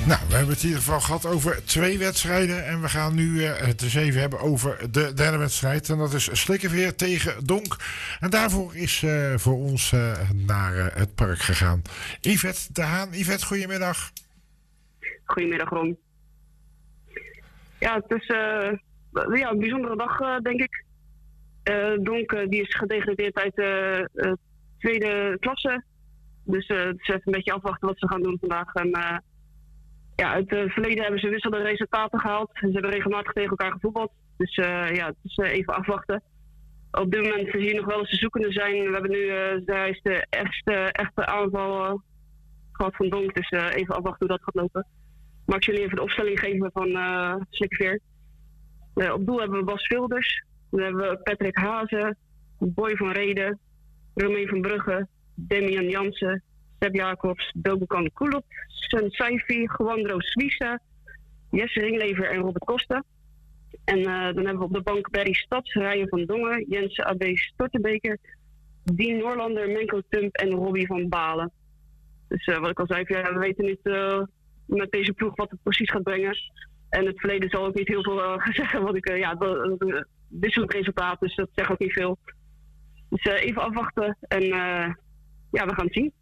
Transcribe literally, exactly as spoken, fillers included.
Nou, we hebben het in ieder geval gehad over twee wedstrijden. En we gaan nu uh, het eens even hebben over de derde wedstrijd. En dat is Slikkeveer tegen Donk. En daarvoor is uh, voor ons uh, naar uh, het park gegaan Yvette de Haan. Yvette, goedemiddag. Goedemiddag, Ron. Ja, het is uh, ja, een bijzondere dag, uh, denk ik. Uh, Donk uh, die is gedegradeerd uit de uh, uh, tweede klasse. Dus uh, het is even een beetje afwachten wat ze gaan doen vandaag. En, uh, ja, uit het verleden hebben ze wisselende resultaten gehaald. Ze hebben regelmatig tegen elkaar gevoetbald. Dus uh, ja, het is uh, even afwachten. Op dit moment zie je nog wel eens de zoekende zijn. We hebben nu uh, de, de echte, echte aanval uh, gehad van Donk. Dus uh, even afwachten hoe dat gaat lopen. Maar ik zal jullie even de opstelling geven van uh, Slikkeveer. Uh, op doel hebben we Bas Vilders. Dan hebben we Patrick Hazen, Boy van Reden, Romein van Brugge, Demian Jansen, Seb Jacobs, Dobukan Kulop, Sun Saifi, Juandro Suisse, Jesse Ringlever en Robert Koster. En uh, dan hebben we op de bank Berry Stads, Rijen van Dongen, Jens A B Stortenbeker, Dien Noorlander, Menko Tump en Robbie van Balen. Dus uh, wat ik al zei, ja, we weten niet uh, met deze ploeg wat het precies gaat brengen. En het verleden zal ook niet heel veel uh, zeggen, want ik, uh, ja, dit soort resultaten, dus dat zegt ook niet veel. Dus uh, even afwachten en uh, ja, we gaan het zien.